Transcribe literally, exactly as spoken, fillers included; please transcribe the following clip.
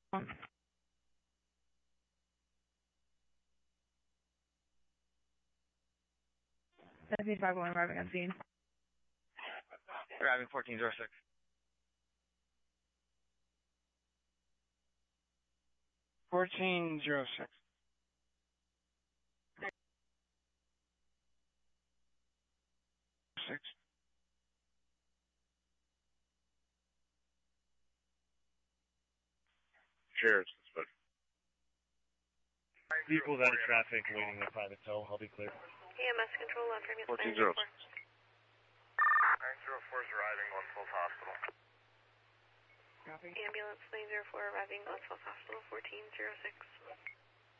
S D five one arriving on scene. Arriving fourteen zero six. fourteen zero six. Six. Sheriff's suspect. People that are traffic waiting in private tow, I'll be clear. E M S control left, Remy. fourteen zero. nine zero four is arriving on Falls Hospital. Copy. Ambulance nine zero four arriving on Falls Hospital, fourteen zero six.